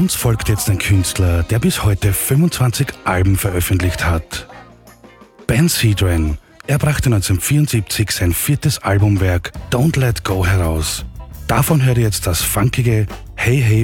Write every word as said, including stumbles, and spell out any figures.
Uns folgt jetzt ein Künstler, der bis heute fünfundzwanzig Alben veröffentlicht hat. Ben Sidran. Er brachte neunzehnhundertvierundsiebzig sein viertes Albumwerk Don't Let Go heraus. Davon hört ihr jetzt das funkige Hey Hey